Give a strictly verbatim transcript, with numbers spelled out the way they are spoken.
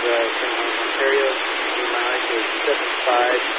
uh, Saint Lawrence, Ontario. My mileage is seven five